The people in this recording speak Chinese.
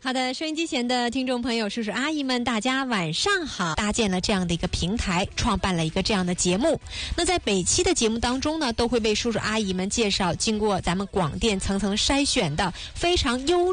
好的，收音机前的听众朋友、叔叔阿姨们，大家晚上好！搭建了这样的一个平台，创办了一个这样的节目。那在每期的节目当中呢，都会为叔叔阿姨们介绍经过咱们广电层层筛选的非常优